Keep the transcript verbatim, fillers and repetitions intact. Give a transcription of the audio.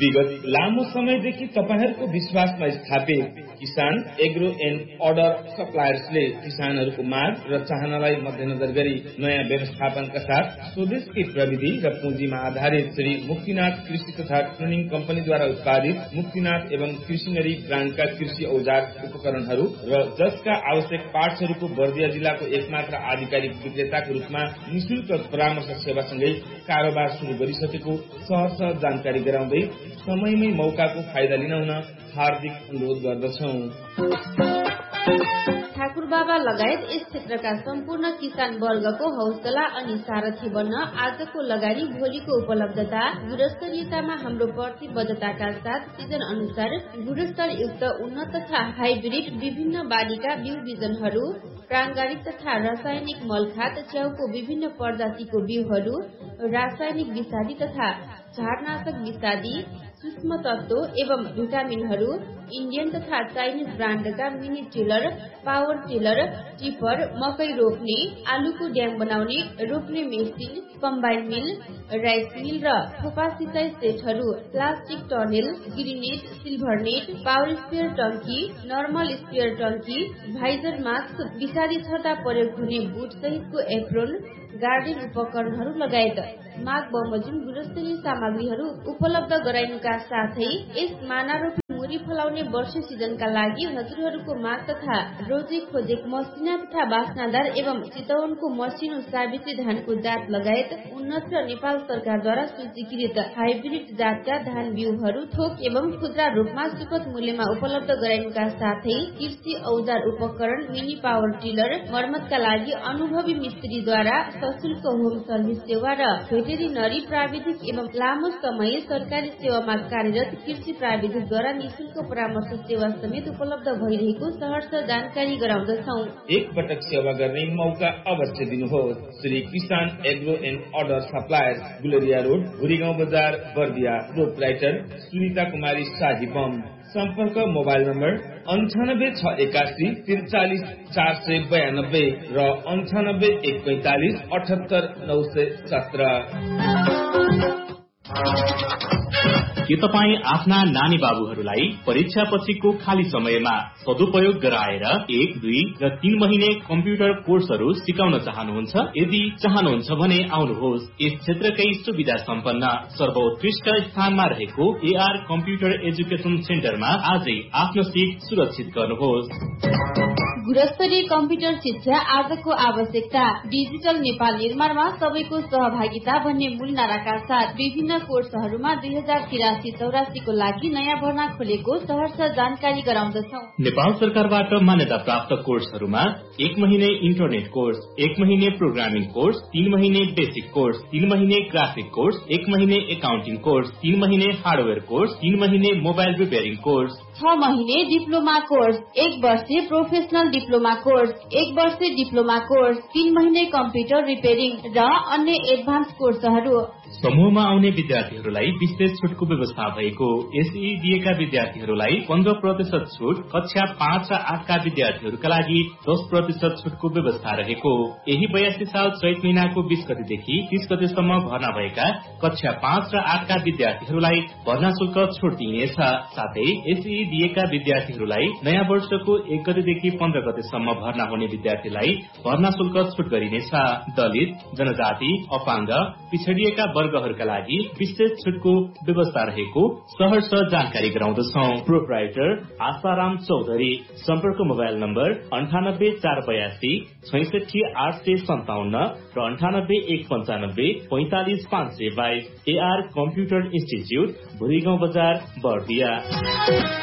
विगत लामो समयदेखि तपाईहरूको विश्वासमा स्थापित किसान एग्रो एन्ड अर्डर सप्लायर्सले किसानहरूको माग र चाहनालाई मध्यनजर गरी नयाँ व्यवस्थापनका साथ स्वदेशकै प्रविधि र पुँजीमा आधारित श्री मुक्तिनाथ कृषि तथा ट्रेनिङ कम्पनीद्वारा उत्पादित मुक्तिनाथ एवं कृषिनरी ब्रान्डका कृषि औजार उपकरणहरू र जसका आवश्यक पार्ट्सहरूको बर्दिया जिल्लाको एकमात्र आधिकारिक विक्रेताको रूपमा निशुल्क परामर्श सेवासँगै कारोबार शुरू गरिसकेको सहर्ष जानकारी गराउँदै समयमै मौकाको फाइदा लिन हुन हार्दिक अनुरोध गर्दछौं। ठाकुर बाबा लगायत यस क्षेत्रका सम्पूर्ण किसान वर्गको हौसला अनि सारथी बन्न आजको लगानी भोलिको उपलब्धता गुणस्तरीयतामा हाम्रो प्रतिबद्धताका साथ सिजन अनुसार गुणस्तरयुक्त उन्नत तथा हाइब्रिड विभिन्न बालीका बिउ बिजनहरू, प्राङ्गारिक तथा रासायनिक मलखात, च्याउको विभिन्न प्रजातिको बिउहरू, रासायनिक विषादी तथा झारनाशक विषादी, सूक्ष्म तत्व एवं भिटामिनहरू, इन्डियन तथा Chinese ब्रान्डका mini tiller, power tiller, tipper, मकै रोप्ने, आलुको ड्याम बनाउने, रोप्ने मेसिन, कम्बाइन मिल, राइस मिल र थोपा सिँचाइ सेटहरू, plastic टर्नेल, ग्रिनेट, silver net, power sprayer टंकी, नर्मल स्पेयर टंकी, भाइजर मास्क, विषादी छर्दा प्रयोग हुने बुट सहितको एप्रोन, गार्डन उपकरणहरू लगायत माग बमोजिम गुणस्तरीय सामग्रीहरू उपलब्ध गराइनुका साथै यस मानारोपी मुरी फलाउने वर्ष सिजनका लागि हजुरहरूको माग तथा रोजे खोजेक मसिना तथा बास्नादार एवं चितवनको मसिनो साबित्री धानको जात लगायत उन्नत र नेपाल सरकारद्वारा सूचीकृत हाइब्रिड जातका धान बिउहरू थोक एवं खुद्रा रूपमा सुपथ मूल्यमा उपलब्ध गराइनुका साथै कृषि औजार उपकरण, मिनी पावर टिलर, मर्मतका लागि अनुभवी मिस्त्रीद्वारा सशुल्क होम सर्भिस सेवा र भेटेरिनरी प्राविधिक एवं लामो समय सरकारी सेवामा कार्यरत कृषि प्राविधिकद्वारा निशुल्क परामर्श सेवा समेत उपलब्ध भइरहेको सहर्ष जानकारी गराउँदछौ। एक पटक सेवा गर्ने मौका अवश्य दिनुहोस्। श्री किसान agro and order suppliers, Gulariya road, Bhurigaun बजार, बर्दिया। प्रोप्राइटर सुनिता कुमारी शाही बम। सम्पर्क मोबाइल नम्बर अन्ठानब्बे छ एकासी त्रिचालिस चार सय बयानब्बे र अन्ठानब्बे एक पैंतालिस अठहत्तर नौ सय सत्र। के तपाईँ आफ्ना नानी बाबुहरूलाई परीक्षा पछिको खाली समयमा सदुपयोग गराएर एक, दुई र तीन महिने कम्प्युटर कोर्सहरू सिकाउन चाहनुहुन्छ? यदि चाहनुहुन्छ भने आउनुहोस्। यस क्षेत्रकै सुविधा सम्पन्न सर्वोत्कृष्ट स्थानमा रहेको एआर कम्प्युटर एजुकेसन सेन्टरमा आजै आफ्नो सिट सुरक्षित गर्नुहोस्। गुणस्तरीय कम्प्युटर शिक्षा आजको आवश्यकता। डिजिटल नेपाल निर्माणमा सबैको सहभागिता भन्ने मूल नाराका साथ विभिन्न कोर्सहरूमा दुई हजार तिरासी चौरासीको लागि नयाँ भर्ना खोलेको सहर्ष जानकारी गराउँदछौ। नेपाल सरकारबाट मान्यता प्राप्त कोर्सहरूमा एक महिने इन्टरनेट कोर्स, एक महिने प्रोग्रामिङ कोर्स, तीन महिने बेसिक कोर्स, तीन महिने ग्राफिक कोर्स, एक महिने एकाउन्टिङ कोर्स, तीन महिने हार्डवेयर कोर्स, तीन महिने मोबाइल रिपेयरिङ कोर्स, छ महिने डिप्लोमा कोर्स, एक वर्षे प्रोफेसनल डिप्लोमा कोर्स, एक वर्षे डिप्लोमा कोर्स, तीन महिने कम्प्युटर रिपेयरिङ र अन्य एडभान्स कोर्सहरू। समूहमा आउने विद्यार्थीहरूलाई विशेष छुटको व्यवस्था भएको। एसई दिएका विद्यार्थीहरूलाई पन्ध्र प्रतिशत छुट, कक्षा पाँच र आठका विद्यार्थीहरूका लागि दस प्रतिशत छुटको व्यवस्था रहेको। यही बयासी साल चैत महिनाको बीस गतेदेखि तीस गतेसम्म भर्ना भएका कक्षा पाँच र आठका विद्यार्थीहरूलाई भर्ना शुल्क छुट दिइनेछ। साथै एसई दिएका विद्यार्थीहरूलाई नयाँ वर्षको एक गतेदेखि पन्ध्र गतेसम्म भर्ना हुने विद्यार्थीलाई भर्ना शुल्क छुट गरिनेछ। दलित, जनजाति, अपाङ्ग, पिछडिएका वर्गहरूका लागि विशेष छुटको व्यवस्था रहेको सहर्ष जानकारी गराउँदछौ। प्रोप्राइटर आशाराम चौधरी। सम्पर्क मोबाइल नम्बर अन्ठानब्बे चार बयासी छैसठी आठ सय सन्ताउन्न र अन्ठानब्बे एक पञ्चानब्बे पैंतालिस पाँच सय बाइस। एआर कम्प्युटर इन्स्टिच्युट, भुरीगाउँ बजार, बर्दिया।